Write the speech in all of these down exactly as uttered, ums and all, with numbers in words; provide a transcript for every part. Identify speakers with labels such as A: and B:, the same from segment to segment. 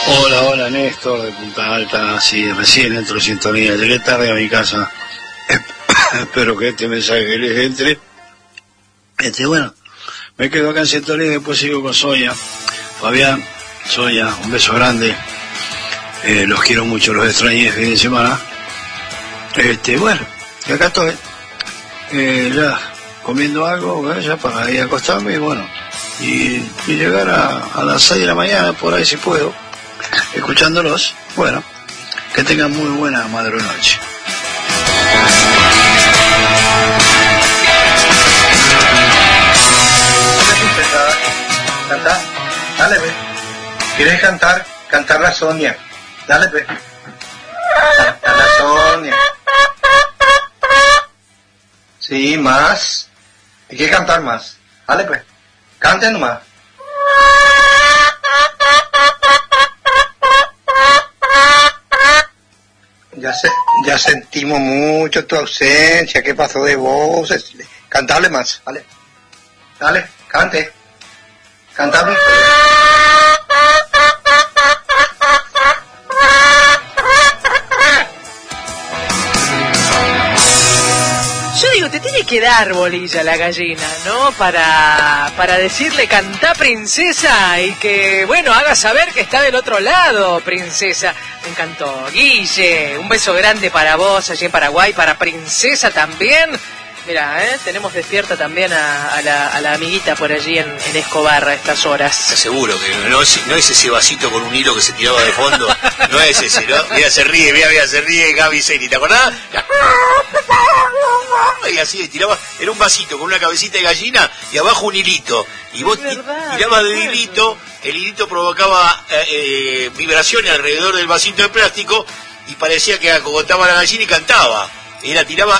A: Hola, hola Néstor de Punta Alta, sí, recién entro en sintonía, llegué tarde a mi casa, espero que este mensaje les entre. Este, bueno, me quedo acá en sintonía y después sigo con Sonia, Fabián, Sonia, un beso grande, eh, los quiero mucho, los extrañé el fin de semana. Este, bueno, y acá estoy, eh, ya comiendo algo, eh, ya para ir a acostarme y bueno, y, y llegar a, a las seis de la mañana, por ahí si puedo, escuchándolos. Bueno, que tengan muy buena madre noche.
B: Canta, dale, ve. ¿Quieres cantar? Cantar la Sonia. Dale, ve. Cantar la Sonia. Sí, más. Hay que cantar más. Dale, pues. Cante nomás. Ya, se, ya sentimos mucho tu ausencia. ¿Qué pasó de voces? Cantarle más. Dale. Dale, cante. Cantame.
C: Yo digo, te tiene que dar bolilla la gallina, ¿no? Para, para decirle cantá princesa y que, bueno, haga saber que está del otro lado, princesa. Me encantó. Guille, un beso grande para vos allí en Paraguay, para princesa también. Mira, ¿eh? Tenemos despierta también a, a, la, a la amiguita por allí en, en Escobar a estas horas.
D: Te aseguro que no es, no es ese vasito con un hilo que se tiraba de fondo, no es ese, ¿no? Mira, se ríe, mira, mira, se ríe Gaby Seni, ¿te acordás? Y así tiraba, era un vasito con una cabecita de gallina y abajo un hilito. Y vos verdad, tirabas del hilito, el hilito provocaba eh, eh, vibraciones alrededor del vasito de plástico y parecía que acogotaba la gallina y cantaba. Y la tiraba...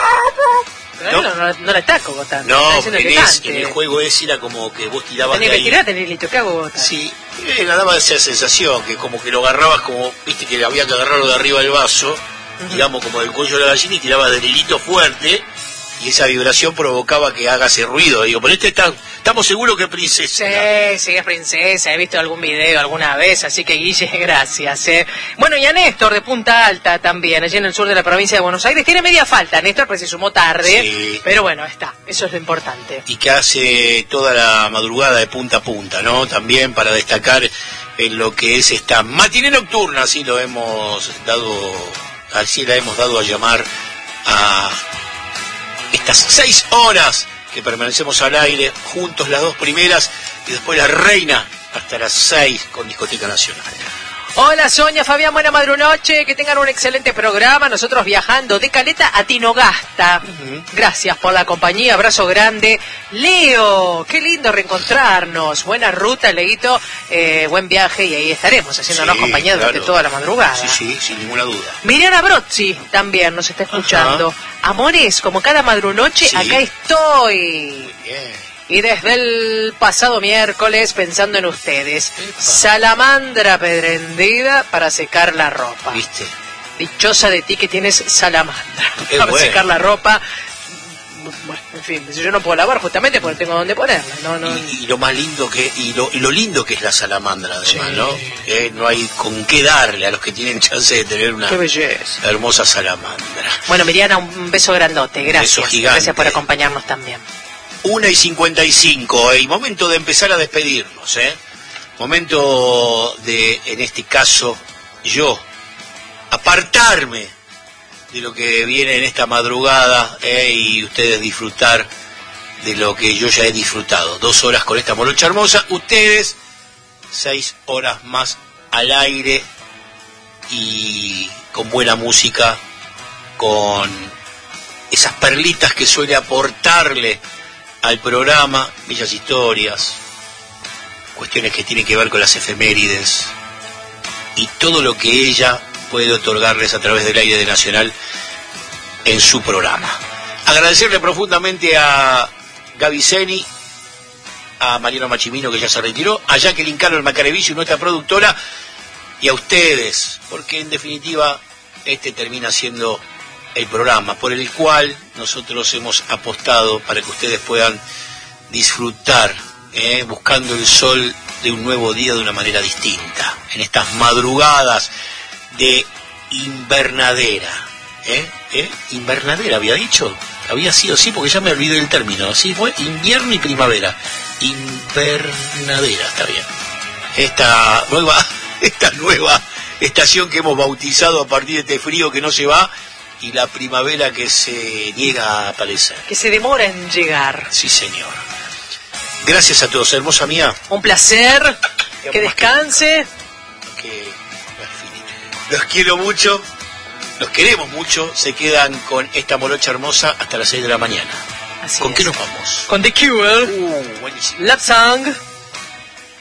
C: ¿No? No, no, no la estás cogotando.
D: No, en, es, en el juego ese era como que vos tirabas
C: tenés
D: de
C: que
D: ahí.
C: tirarte el hilito, ¿qué hago?
D: Sí, me daba esa sensación, que como que lo agarrabas como, viste que había que agarrarlo de arriba del vaso, uh-huh. digamos como del cuello de la gallina y tirabas del hilito fuerte, y esa vibración provocaba que haga ese ruido. Digo, pero este está, estamos seguros que es princesa.
C: Sí, sí, es princesa, he visto algún video alguna vez, así que Guille, gracias. ¿eh? Bueno, y a Néstor de Punta Alta también, allí en el sur de la provincia de Buenos Aires, tiene media falta, Néstor, pues se sumó tarde, sí. Pero bueno, está, eso es lo importante.
D: Y que hace toda la madrugada de punta a punta, ¿no? También para destacar en lo que es esta matiné nocturna, así lo hemos dado, así la hemos dado a llamar a... estas seis horas que permanecemos al aire, juntos las dos primeras y después la reina hasta las seis con Discoteca Nacional.
C: Hola Sonia, Fabián, buena madrunoche, que tengan un excelente programa, nosotros viajando de Caleta a Tinogasta. Uh-huh. Gracias por la compañía, abrazo grande. Leo, qué lindo reencontrarnos, buena ruta, Leito, eh, buen viaje y ahí estaremos haciéndonos sí, compañía durante claro. toda la madrugada.
D: Sí, sí, sin ninguna duda.
C: Miriana Brozzi también nos está escuchando. Ajá. Amores, como cada madrunoche, sí. Acá estoy. Muy bien. Y desde el pasado miércoles pensando en ustedes. Epa. Salamandra prendida para secar la ropa.
D: ¿Viste?
C: Dichosa de ti que tienes salamandra
D: Qué
C: para
D: bueno.
C: secar la ropa. Bueno, en fin, yo no puedo lavar justamente porque tengo donde ponerla. No, no.
D: Y, y lo más lindo que y lo, y lo lindo que es la salamandra, además, sí. ¿no? Que no hay con qué darle a los que tienen chance de tener una
C: qué belleza.
D: Hermosa salamandra.
C: Bueno, Miriana, un beso grandote. Gracias.
D: Beso gigante.
C: Gracias por acompañarnos también.
D: una y cincuenta y cinco, y momento de empezar a despedirnos, ¿eh? Momento de, en este caso, yo, apartarme de lo que viene en esta madrugada, ¿eh? Y ustedes disfrutar de lo que yo ya he disfrutado. Dos horas con esta morocha hermosa, ustedes, seis horas más al aire y con buena música, con esas perlitas que suele aportarle al programa, bellas historias, cuestiones que tienen que ver con las efemérides y todo lo que ella puede otorgarles a través del aire de Nacional en su programa. Agradecerle profundamente a Gaby Seni, a Mariano Machimino, que ya se retiró, a Jacqueline Caro, el Macarevicio, nuestra productora, y a ustedes, porque en definitiva este termina siendo el programa por el cual nosotros hemos apostado para que ustedes puedan disfrutar, eh, buscando el sol de un nuevo día de una manera distinta. en estas madrugadas de invernadera. ¿Eh? ¿Eh? ¿Invernadera había dicho? Había sido, sí, porque ya me olvidé el término. Sí, fue invierno y primavera. Invernadera, está bien. Esta nueva, esta nueva estación que hemos bautizado a partir de este frío que no se va y la primavera que se niega a aparecer.
C: Que se demora en llegar.
D: Sí, señor. Gracias a todos, hermosa mía.
C: Un placer. Que descanse.
D: Que, los quiero mucho. Los queremos mucho. Se quedan con esta morocha hermosa hasta las seis de la mañana.
C: Así
D: ¿Con
C: es.
D: qué nos vamos?
C: Con The Cure.
D: Uh, buenísimo.
C: Love Song.